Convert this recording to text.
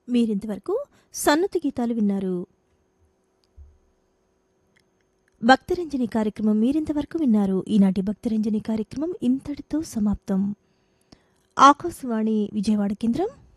మీరింతవరకు సన్నతి గీతాలు విన్నారు. భక్తిరంజని కార్యక్రమం మీరింతవరకు విన్నారు. ఈనాటి భక్తిరంజని కార్యక్రమం ఇంతటితో సమాప్తం. ఆకాశవాణి విజయవాడ కేంద్రం.